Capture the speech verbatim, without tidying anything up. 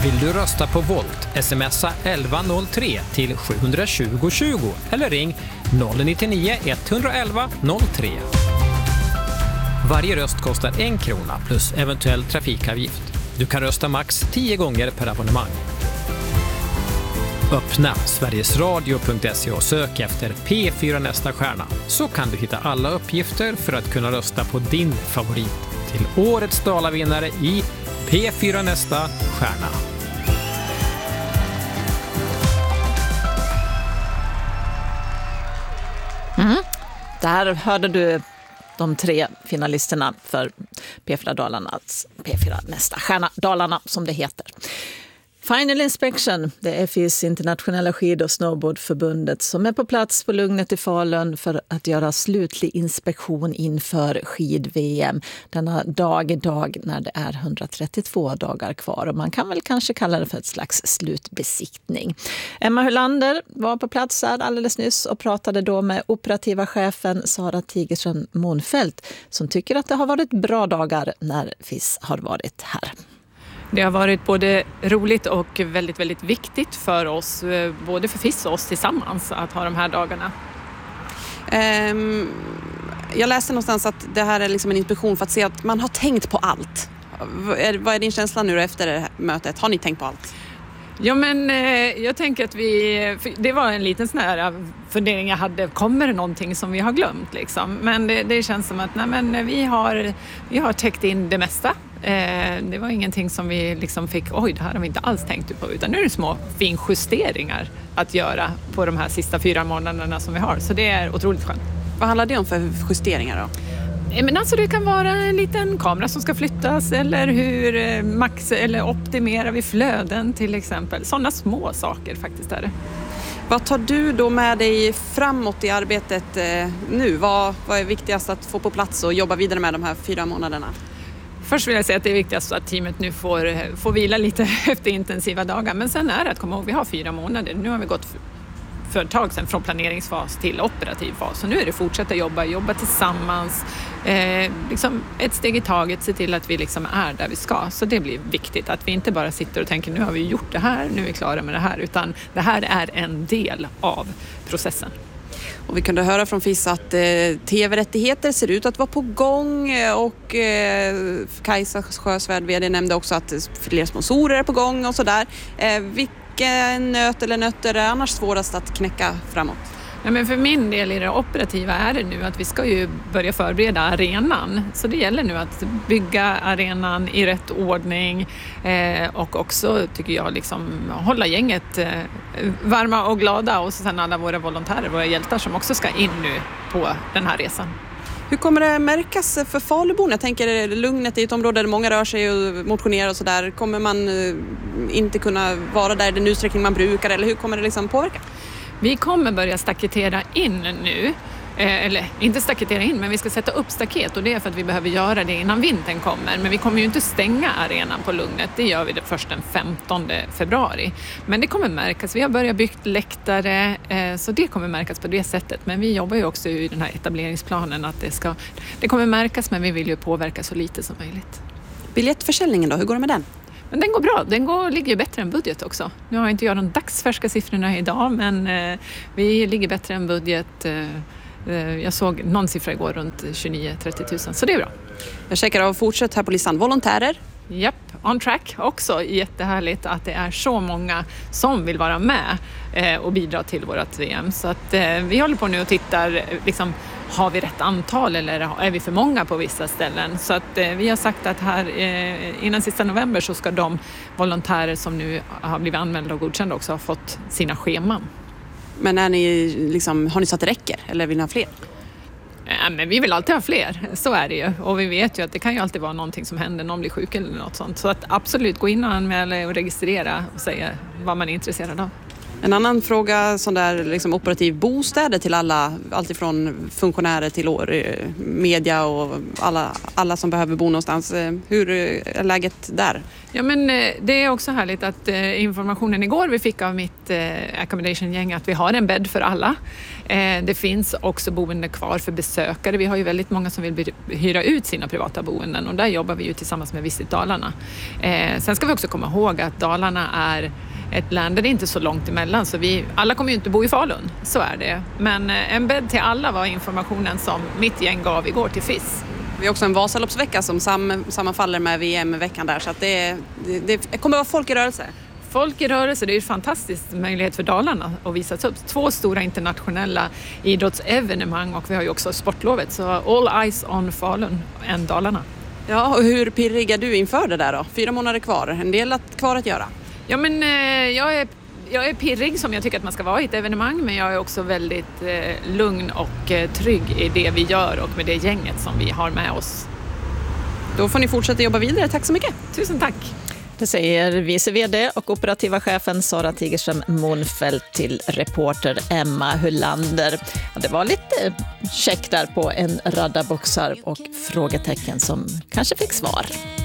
Vill du rösta på Volt? Smsa elva noll tre till sju tjugo tjugo eller ring noll nio nio ett ett ett noll tre. Varje röst kostar en krona plus eventuell trafikavgift. Du kan rösta max tio gånger per abonnemang. Öppna sverigesradio punkt se och sök efter P fyra nästa stjärna, så kan du hitta alla uppgifter för att kunna rösta på din favorit till årets dalavinnare i P fyra nästa stjärna. Mm. Där hörde du de tre finalisterna för P fyra Dalarnas P fyra nästa stjärna Dalarna som det heter. Final Inspection, det är F I:s internationella skid- och snowboardförbundet som är på plats på Lugnet i Falun för att göra slutlig inspektion inför skid-V M. Denna dag idag när det är hundratrettiotvå dagar kvar, och man kan väl kanske kalla det för ett slags slutbesiktning. Emma Hylander var på plats här alldeles nyss och pratade då med operativa chefen Sara Tigerström Månfält som tycker att det har varit bra dagar när F I S har varit här. Det har varit både roligt och väldigt, väldigt viktigt för oss, både för F I S och oss tillsammans, att ha de här dagarna. Um, jag läste någonstans att det här är liksom en inspektion för att se att man har tänkt på allt. Vad är, vad är din känsla nu efter det här mötet? Har ni tänkt på allt? Ja, men eh, jag tänker att vi, det var en liten sån här fundering jag hade, kommer det någonting som vi har glömt liksom? Men det, det känns som att nej, men vi, har, vi har täckt in det mesta. Eh, det var ingenting som vi liksom fick, oj det här har vi inte alls tänkt på, utan nu är det små finjusteringar att göra på de här sista fyra månaderna som vi har. Så det är otroligt skönt. Vad handlar det om för justeringar då? Men alltså det kan vara en liten kamera som ska flyttas, eller hur max eller optimerar vi flöden till exempel. Sådana små saker faktiskt är det. Vad tar du då med dig framåt i arbetet eh, nu? Vad, vad är viktigast att få på plats och jobba vidare med de här fyra månaderna? Först vill jag säga att det är viktigast att teamet nu får, får vila lite efter intensiva dagar. Men sen är det att komma ihåg, vi har fyra månader. Nu har vi gått för ett tag sedan från planeringsfas till operativ fas. Så nu är det fortsätta jobba, jobba tillsammans. Eh, liksom ett steg i taget, se till att vi liksom är där vi ska. Så det blir viktigt att vi inte bara sitter och tänker nu har vi gjort det här, nu är vi klara med det här. Utan det här är en del av processen. Och vi kunde höra från F I S att eh, tv-rättigheter ser ut att vara på gång, och eh, Kajsa Sjösvärd, vd, nämnde också att fler sponsorer är på gång och sådär. Eh, vilken nöt eller nötter är annars svårast att knäcka framåt? Ja, men för min del i det operativa är det nu att vi ska ju börja förbereda arenan. Så det gäller nu att bygga arenan i rätt ordning eh, och också tycker jag liksom hålla gänget eh, varma och glada, och sen alla våra volontärer, våra hjältar som också ska in nu på den här resan. Hur kommer det märkas för Falubon? Jag tänker Lugnet är ett område där många rör sig och motionerar och sådär. Kommer man inte kunna vara där i den utsträckning man brukar, eller hur kommer det liksom påverka? Vi kommer börja staketera in nu, eh, eller inte staketera in, men vi ska sätta upp staket, och det är för att vi behöver göra det innan vintern kommer. Men vi kommer ju inte stänga arenan på Lugnet, det gör vi det först den femtonde februari. Men det kommer märkas, vi har börjat byggt läktare, eh, så det kommer märkas på det sättet. Men vi jobbar ju också i den här etableringsplanen att det ska, det kommer märkas, men vi vill ju påverka så lite som möjligt. Biljettförsäljningen då, hur går det med den? Men den går bra, den går, ligger ju bättre än budget också. Nu har jag inte jag de dagsfärska siffrorna idag, men eh, vi ligger bättre än budget. Eh, jag såg någon siffra igår runt tjugonio till trettio tusen, så det är bra. Jag checkar av fortsätt här på listan. Volontärer? Japp, on track också. Jättehärligt att det är så många som vill vara med eh, och bidra till vårt V M. Så att eh, vi håller på nu och tittar, liksom, har vi rätt antal eller är vi för många på vissa ställen? Så att eh, vi har sagt att här eh, innan sista november så ska de volontärer som nu har blivit anmälda och godkända också ha fått sina scheman. Men är ni, liksom, har ni så att det räcker, eller vill ni ha fler? Ja, men vi vill alltid ha fler, så är det ju. Och vi vet ju att det kan ju alltid vara någonting som händer, någon blir sjuk eller något sånt. Så att absolut gå in och anmäla och registrera och säga vad man är intresserad av. En annan fråga, sån där liksom operativ bostäder till alla, alltifrån funktionärer till år, media och alla, alla som behöver bo någonstans. Hur är läget där? Ja, men det är också härligt att informationen igår vi fick av mitt accommodation-gäng att vi har en bädd för alla. Det finns också boende kvar för besökare. Vi har ju väldigt många som vill hyra ut sina privata boenden och där jobbar vi ju tillsammans med Visit Dalarna. Sen ska vi också komma ihåg att Dalarna är ett land där det inte är så långt emellan, så vi, alla kommer ju inte bo i Falun, så är det. Men en bädd till alla var informationen som mitt gäng gav igår till F I S. Vi har också en Vasaloppsvecka som sam, sammanfaller med V M-veckan där, så att det, det, det kommer vara folk i rörelse. Folk i rörelse, det är ju en fantastisk möjlighet för Dalarna att visas upp. Två stora internationella idrottsevenemang och vi har ju också sportlovet, så all eyes on Falun än Dalarna. Ja, och hur pirrig är du inför det där då? Fyra månader kvar, en del att, kvar att göra. Ja, men eh, jag, är, jag är pirrig som jag tycker att man ska vara i ett evenemang, men jag är också väldigt eh, lugn och eh, trygg i det vi gör och med det gänget som vi har med oss. Då får ni fortsätta jobba vidare. Tack så mycket. Tusen tack. Det säger vice vd och operativa chefen Sara Tigerström Monfeldt till reporter Emma Hullander. Ja, det var lite check där på en radda boxar och frågetecken som kanske fick svar.